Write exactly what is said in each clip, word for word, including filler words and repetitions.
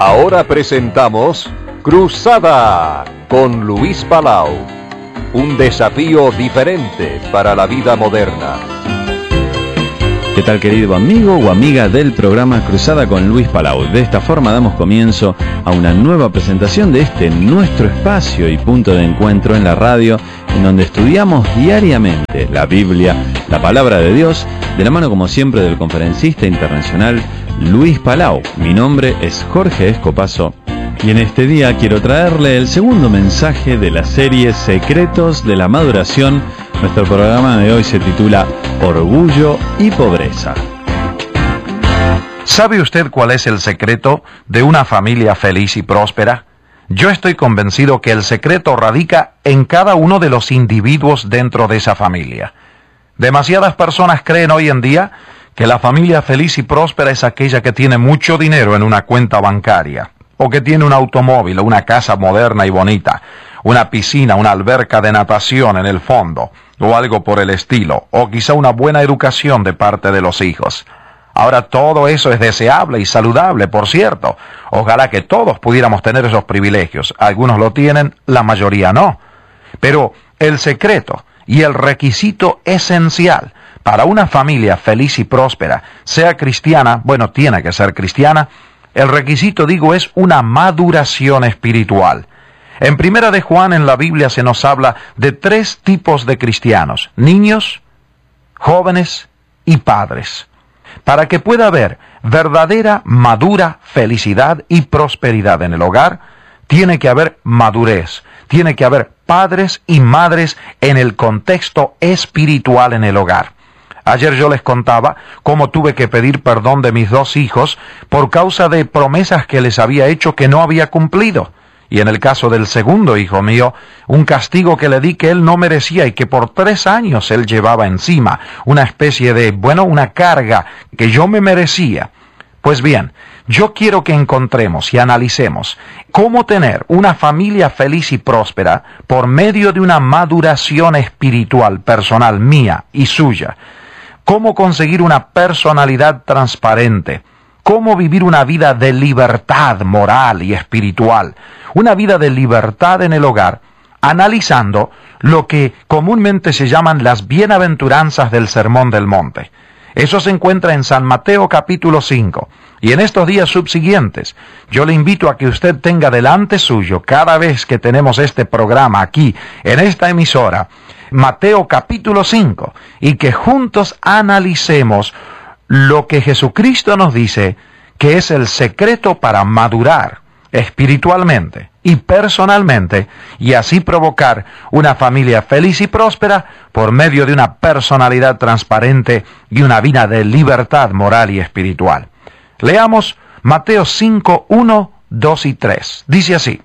Ahora presentamos Cruzada con Luis Palau. Un desafío diferente para la vida moderna. ¿Qué tal, querido amigo o amiga del programa Cruzada con Luis Palau? De esta forma damos comienzo a una nueva presentación de este nuestro espacio y punto de encuentro en la radio, en donde estudiamos diariamente la Biblia, la palabra de Dios, de la mano como siempre del conferencista internacional Luis Palau. Mi nombre es Jorge Escopazo y en este día quiero traerle el segundo mensaje de la serie Secretos de la Maduración. Nuestro programa de hoy se titula Orgullo y Pobreza. ¿Sabe usted cuál es el secreto de una familia feliz y próspera? Yo estoy convencido que el secreto radica en cada uno de los individuos dentro de esa familia. Demasiadas personas creen hoy en día que la familia feliz y próspera es aquella que tiene mucho dinero en una cuenta bancaria, o que tiene un automóvil o una casa moderna y bonita, una piscina, una alberca de natación en el fondo, o algo por el estilo, o quizá una buena educación de parte de los hijos. Ahora, todo eso es deseable y saludable, por cierto. Ojalá que todos pudiéramos tener esos privilegios. Algunos lo tienen, la mayoría no. Pero el secreto y el requisito esencial para una familia feliz y próspera, sea cristiana, bueno, tiene que ser cristiana, el requisito, digo, es una maduración espiritual. En Primera de Juan en la Biblia se nos habla de tres tipos de cristianos: niños, jóvenes y padres. Para que pueda haber verdadera, madura felicidad y prosperidad en el hogar, tiene que haber madurez, tiene que haber padres y madres en el contexto espiritual en el hogar. Ayer yo les contaba cómo tuve que pedir perdón de mis dos hijos por causa de promesas que les había hecho que no había cumplido. Y en el caso del segundo hijo mío, un castigo que le di que él no merecía y que por tres años él llevaba encima, una especie de, bueno, una carga que yo me merecía. Pues bien, yo quiero que encontremos y analicemos cómo tener una familia feliz y próspera por medio de una maduración espiritual personal mía y suya. Cómo conseguir una personalidad transparente. Cómo vivir una vida de libertad moral y espiritual. Una vida de libertad en el hogar, analizando lo que comúnmente se llaman las bienaventuranzas del Sermón del Monte. Eso se encuentra en San Mateo capítulo cinco. Y en estos días subsiguientes, yo le invito a que usted tenga delante suyo, cada vez que tenemos este programa aquí, en esta emisora, Mateo capítulo cinco, y que juntos analicemos lo que Jesucristo nos dice que es el secreto para madurar espiritualmente y personalmente, y así provocar una familia feliz y próspera por medio de una personalidad transparente y una vida de libertad moral y espiritual. Leamos Mateo cinco, uno, dos y tres. Dice así: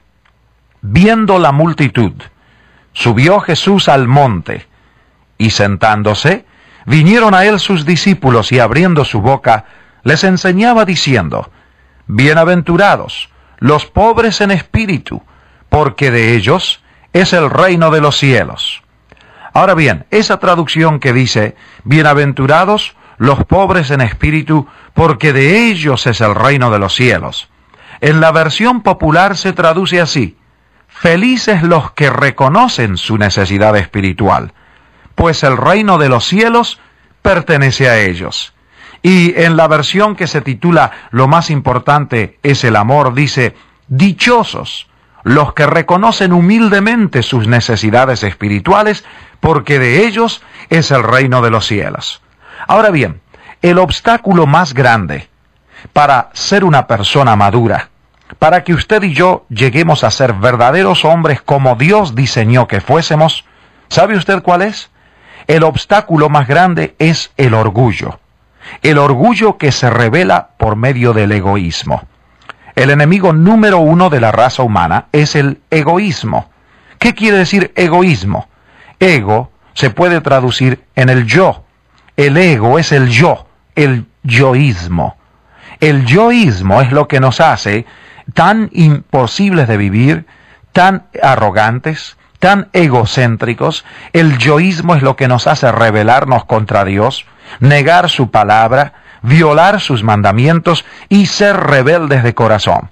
viendo la multitud, subió Jesús al monte, y sentándose, vinieron a él sus discípulos, y abriendo su boca, les enseñaba diciendo: bienaventurados los pobres en espíritu, porque de ellos es el reino de los cielos. Ahora bien, esa traducción que dice, bienaventurados los pobres en espíritu, porque de ellos es el reino de los cielos, en la versión popular se traduce así: felices los que reconocen su necesidad espiritual, pues el reino de los cielos pertenece a ellos. Y en la versión que se titula Lo más importante es el amor, dice: dichosos los que reconocen humildemente sus necesidades espirituales, porque de ellos es el reino de los cielos. Ahora bien, el obstáculo más grande para ser una persona madura, para que usted y yo lleguemos a ser verdaderos hombres como Dios diseñó que fuésemos, ¿sabe usted cuál es? El obstáculo más grande es el orgullo. El orgullo que se revela por medio del egoísmo. El enemigo número uno de la raza humana es el egoísmo. ¿Qué quiere decir egoísmo? Ego se puede traducir en el yo. El ego es el yo, el yoísmo. El yoísmo es lo que nos hace tan imposibles de vivir, tan arrogantes, tan egocéntricos. El yoísmo es lo que nos hace rebelarnos contra Dios, negar su palabra, violar sus mandamientos y ser rebeldes de corazón.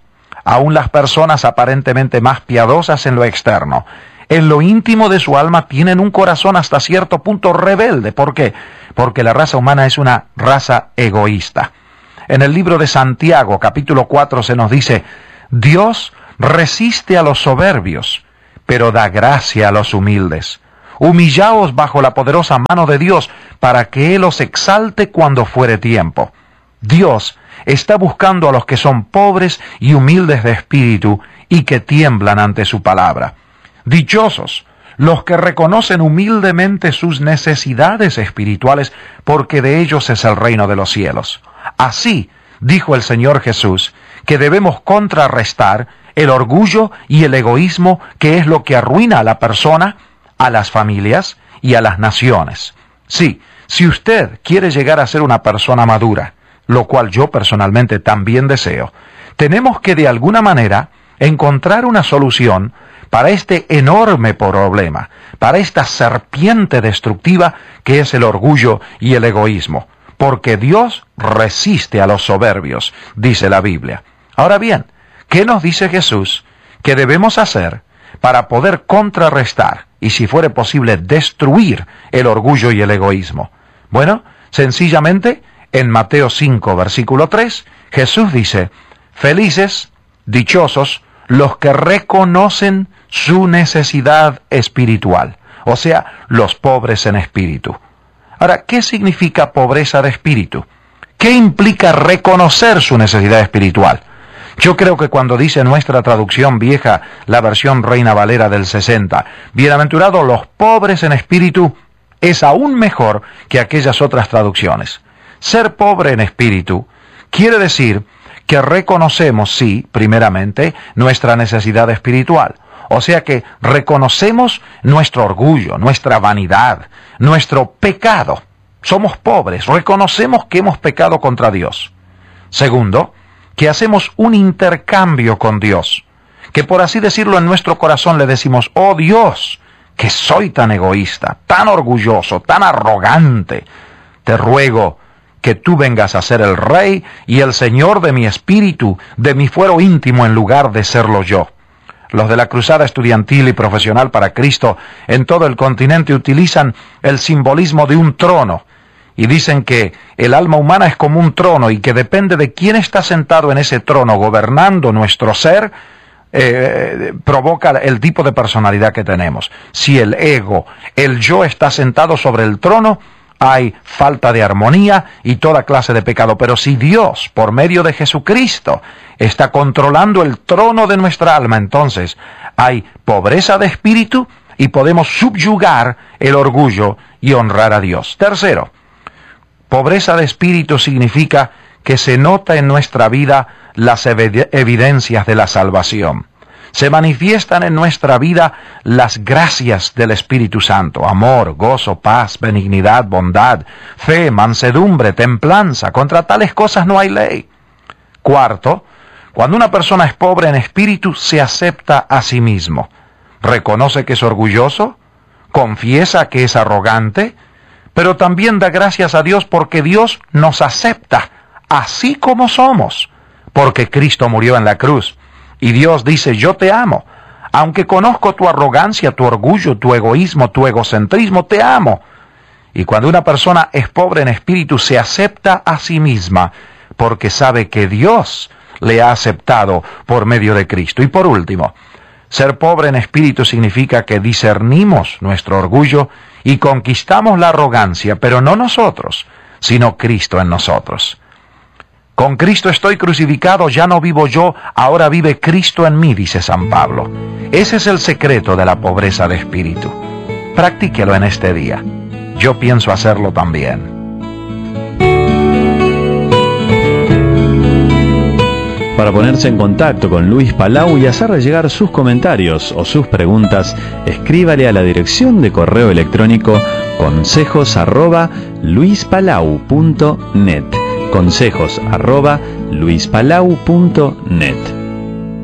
Aún las personas aparentemente más piadosas en lo externo, en lo íntimo de su alma tienen un corazón hasta cierto punto rebelde. ¿Por qué? Porque la raza humana es una raza egoísta. En el libro de Santiago, capítulo cuatro, se nos dice: Dios resiste a los soberbios, pero da gracia a los humildes. Humillaos bajo la poderosa mano de Dios, para que Él os exalte cuando fuere tiempo. Dios está buscando a los que son pobres y humildes de espíritu y que tiemblan ante su palabra. Dichosos los que reconocen humildemente sus necesidades espirituales, porque de ellos es el reino de los cielos. Así dijo el Señor Jesús, que debemos contrarrestar el orgullo y el egoísmo, que es lo que arruina a la persona, a las familias y a las naciones. Sí, si usted quiere llegar a ser una persona madura, lo cual yo personalmente también deseo, tenemos que de alguna manera encontrar una solución para este enorme problema, para esta serpiente destructiva que es el orgullo y el egoísmo, porque Dios resiste a los soberbios, dice la Biblia. Ahora bien, ¿qué nos dice Jesús que debemos hacer para poder contrarrestar y, si fuere posible, destruir el orgullo y el egoísmo? Bueno, sencillamente, en Mateo cinco, versículo tres, Jesús dice: felices, dichosos, los que reconocen su necesidad espiritual, o sea, los pobres en espíritu. Ahora, ¿qué significa pobreza de espíritu? ¿Qué implica reconocer su necesidad espiritual? Yo creo que cuando dice nuestra traducción vieja, la versión Reina Valera del sesenta, bienaventurados los pobres en espíritu, es aún mejor que aquellas otras traducciones. Ser pobre en espíritu quiere decir que reconocemos, sí, primeramente, nuestra necesidad espiritual. O sea que reconocemos nuestro orgullo, nuestra vanidad, nuestro pecado. Somos pobres, reconocemos que hemos pecado contra Dios. Segundo, que hacemos un intercambio con Dios, que por así decirlo en nuestro corazón le decimos: oh Dios, que soy tan egoísta, tan orgulloso, tan arrogante, te ruego que tú vengas a ser el Rey y el Señor de mi espíritu, de mi fuero íntimo, en lugar de serlo yo. Los de la Cruzada Estudiantil y Profesional para Cristo en todo el continente utilizan el simbolismo de un trono y dicen que el alma humana es como un trono y que depende de quién está sentado en ese trono gobernando nuestro ser, eh, provoca el tipo de personalidad que tenemos. Si el ego, el yo está sentado sobre el trono, hay falta de armonía y toda clase de pecado. Pero si Dios, por medio de Jesucristo, está controlando el trono de nuestra alma, entonces hay pobreza de espíritu y podemos subyugar el orgullo y honrar a Dios. Tercero, pobreza de espíritu significa que se nota en nuestra vida las ev- evidencias de la salvación. Se manifiestan en nuestra vida las gracias del Espíritu Santo: amor, gozo, paz, benignidad, bondad, fe, mansedumbre, templanza. Contra tales cosas no hay ley. Cuarto, cuando una persona es pobre en espíritu, se acepta a sí mismo. Reconoce que es orgulloso, confiesa que es arrogante, pero también da gracias a Dios porque Dios nos acepta así como somos, porque Cristo murió en la cruz. Y Dios dice: yo te amo, aunque conozco tu arrogancia, tu orgullo, tu egoísmo, tu egocentrismo, te amo. Y cuando una persona es pobre en espíritu, se acepta a sí misma, porque sabe que Dios le ha aceptado por medio de Cristo. Y por último, ser pobre en espíritu significa que discernimos nuestro orgullo y conquistamos la arrogancia, pero no nosotros, sino Cristo en nosotros. Con Cristo estoy crucificado, ya no vivo yo, ahora vive Cristo en mí, dice San Pablo. Ese es el secreto de la pobreza de espíritu. Practíquelo en este día. Yo pienso hacerlo también. Para ponerse en contacto con Luis Palau y hacerle llegar sus comentarios o sus preguntas, escríbale a la dirección de correo electrónico consejos arroba luispalau punto net. consejos arroba luispalau punto net.